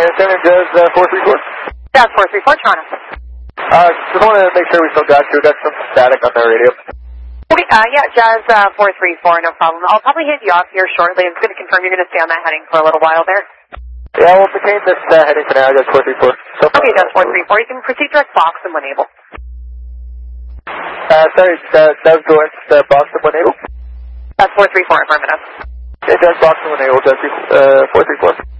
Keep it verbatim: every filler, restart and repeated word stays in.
San Jazz uh, four three four? Jazz four three four, Toronto. Uh, just want to make sure we still got you. We got some static on the radio. Okay, uh, yeah, Jazz uh, four three four, no problem. I'll probably hit you off here shortly. I'm going to confirm you're going to stay on that heading for a little while there. Yeah, we'll maintain this uh, heading for now. Jazz four three four. So, okay, Jazz four three four. You can proceed direct box and when able. Uh, sorry, uh, Jazz going uh, box and when able? Jazz four three four, affirmative. Yeah, Jazz box and when able, Jazz uh, four three four.